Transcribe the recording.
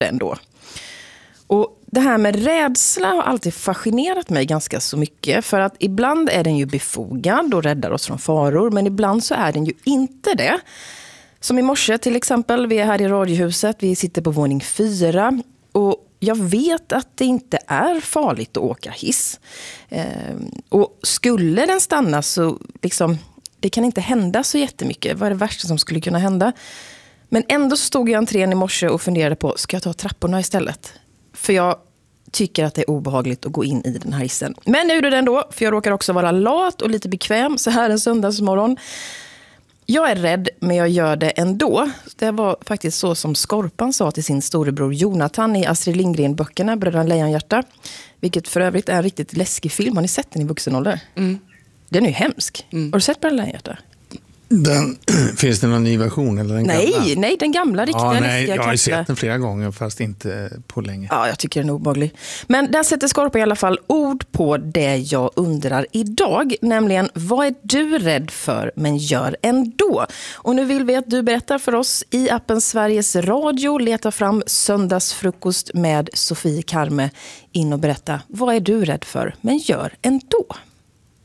ändå. Och det här med rädsla har alltid fascinerat mig ganska så mycket. För att ibland är den ju befogad och räddar oss från faror. Men ibland så är den ju inte det. Som i morse till exempel, vi är här i radiohuset, vi sitter på våning 4. Och jag vet att det inte är farligt att åka hiss. Och skulle den stanna så liksom, det kan inte hända så jättemycket. Vad är det värsta som skulle kunna hända? Men ändå så stod jag i entrén i morse och funderade på, ska jag ta trapporna istället? För jag tycker att det är obehagligt att gå in i den här hissen. Men nu är det ändå, för jag råkar också vara lat och lite bekväm så här en söndagsmorgon. Jag är rädd, men jag gör det ändå. Det var faktiskt så som Skorpan sa till sin storebror Jonathan i Astrid Lindgren-böckerna, Bröderna Lejonhjärta. Vilket för övrigt är en riktigt läskig film. Har ni sett den i vuxen ålder? Den är ju hemsk. Har du sett Bröderna Lejonhjärta? Finns det någon ny version? Eller den gamla? Nej, den gamla riktiga läskiga. Jag har sett den flera gånger fast inte på länge. Ja, jag tycker den är obehaglig. Men där sätter Skorpa i alla fall ord på det jag undrar idag. Nämligen, vad är du rädd för men gör ändå? Och nu vill vi att du berättar för oss i appen Sveriges Radio. Leta fram Söndagsfrukost med Sofie Karme. In och berätta, vad är du rädd för men gör ändå?